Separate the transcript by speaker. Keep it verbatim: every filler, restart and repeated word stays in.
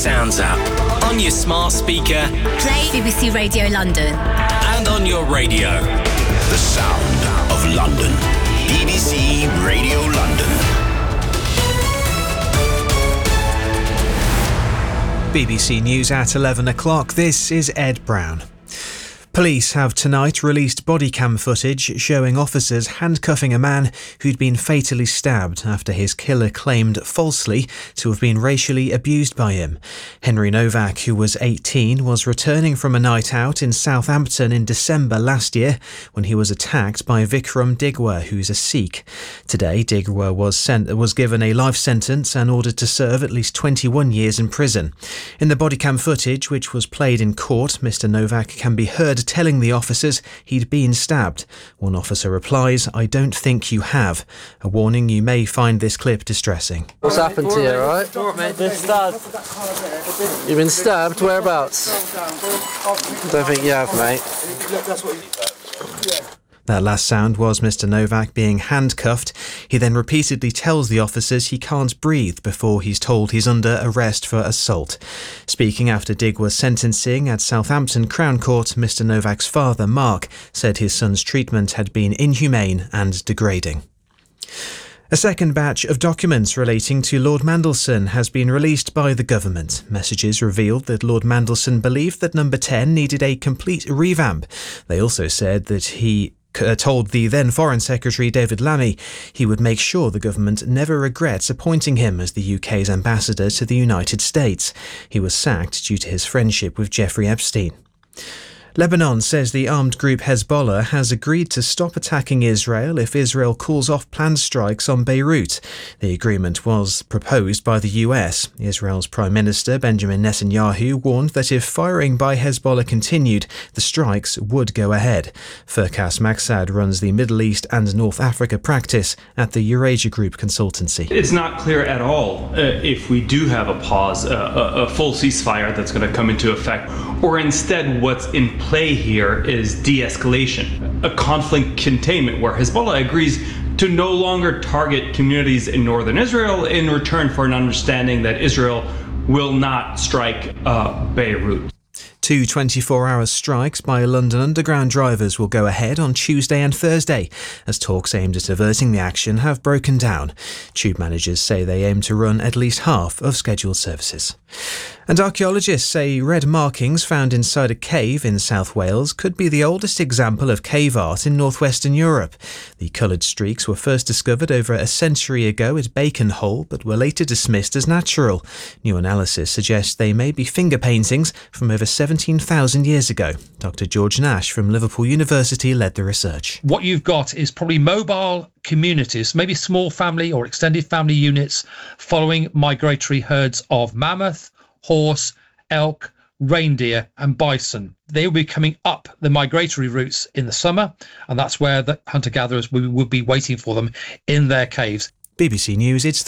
Speaker 1: Sounds app. On your smart speaker.
Speaker 2: Play B B C Radio London.
Speaker 1: And on your radio.
Speaker 3: The sound of London. B B C Radio London.
Speaker 4: B B C News at eleven o'clock. This is Ed Brown. Police have tonight released body cam footage showing officers handcuffing a man who'd been fatally stabbed after his killer claimed falsely to have been racially abused by him. Henry Novak, who was eighteen, was returning from a night out in Southampton in December last year when he was attacked by Vikram Digwa, who's a Sikh. Today, Digwa was sent, was given a life sentence and ordered to serve at least twenty-one years in prison. In the body cam footage, which was played in court, Mister Novak can be heard telling the officers he'd been stabbed. One officer replies, "I don't think you have." A warning, you may find this clip distressing.
Speaker 5: What's happened to you, right?
Speaker 6: Been stabbed.
Speaker 5: You've been stabbed? Whereabouts? Don't think you have, mate.
Speaker 4: That last sound was Mister Novak being handcuffed. He then repeatedly tells the officers he can't breathe before he's told he's under arrest for assault. Speaking after Digwa's sentencing at Southampton Crown Court, Mister Novak's father, Mark, said his son's treatment had been inhumane and degrading. A second batch of documents relating to Lord Mandelson has been released by the government. Messages revealed that Lord Mandelson believed that Number ten needed a complete revamp. They also said that he told the then Foreign Secretary David Lammy he would make sure the government never regrets appointing him as the U K's ambassador to the United States. He was sacked due to his friendship with Jeffrey Epstein. Lebanon says the armed group Hezbollah has agreed to stop attacking Israel if Israel calls off planned strikes on Beirut. The agreement was proposed by the U S. Israel's Prime Minister Benjamin Netanyahu warned that if firing by Hezbollah continued, the strikes would go ahead. Furkas Maksad runs the Middle East and North Africa practice at the Eurasia Group consultancy.
Speaker 7: It's not clear at all uh, if we do have a pause, uh, a, a full ceasefire that's going to come into effect, or instead what's in play here is de-escalation, a conflict containment where Hezbollah agrees to no longer target communities in northern Israel in return for an understanding that Israel will not strike uh, Beirut.
Speaker 4: Two twenty-four hour strikes by London Underground drivers will go ahead on Tuesday and Thursday, as talks aimed at averting the action have broken down. Tube managers say they aim to run at least half of scheduled services. And archaeologists say red markings found inside a cave in South Wales could be the oldest example of cave art in northwestern Europe. The coloured streaks were first discovered over a century ago at Bacon Hole, but were later dismissed as natural. New analysis suggests they may be finger paintings from over seventeen thousand years ago. Doctor George Nash from Liverpool University led the research.
Speaker 8: What you've got is probably mobile communities, maybe small family or extended family units following migratory herds of mammoth, horse, elk, reindeer and bison. They will be coming up the migratory routes in the summer, and that's where the hunter-gatherers will be waiting for them in their caves.
Speaker 4: B B C News, it's